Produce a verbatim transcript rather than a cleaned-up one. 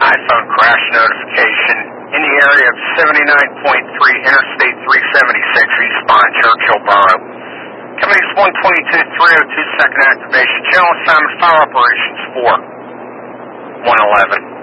iPhone crash notification in the area of seventy-nine point three Interstate three seventy-six eastbound Churchill Borough. Company's one twenty-two three oh two second activation. Channel assignment fire operations four one eleven.